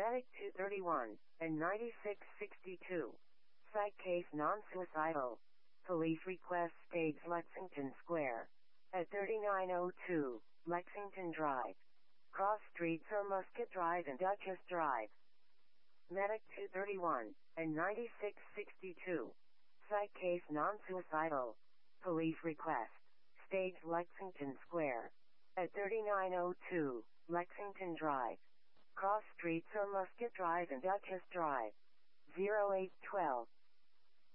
Medic 231 and 9662. Psych case non-suicidal. Police request staged Lexington Square. At 3902 Lexington Drive. Cross Streets are Musket Drive and Duchess Drive. Medic 231 and 9662. Psych case non-suicidal. Police request staged Lexington Square. At 3902 Lexington Drive. Cross Streets are Musket Drive and Duchess Drive. 0812